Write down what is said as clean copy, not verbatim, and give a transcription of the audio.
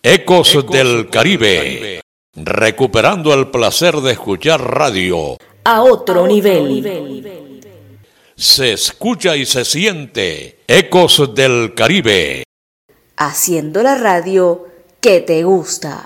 Ecos del Caribe, recuperando el placer de escuchar radio a otro nivel. Se escucha y se siente Ecos del Caribe, haciendo la radio que te gusta.